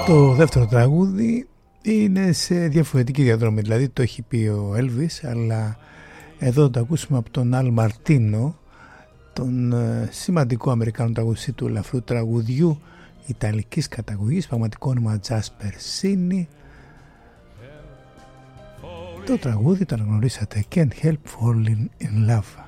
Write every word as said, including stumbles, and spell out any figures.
Το δεύτερο τραγούδι είναι σε διαφορετική διαδρομή, δηλαδή το έχει πει ο Elvis, αλλά εδώ το ακούσουμε από τον Αλ Μαρτίνο, τον σημαντικό Αμερικάνο τραγουδιστή του ελαφρού τραγουδιού ιταλικής καταγωγής, πραγματικό όνομα Jasper Cini. Το τραγούδι το αναγνωρίσατε, Can't Help Falling in Love.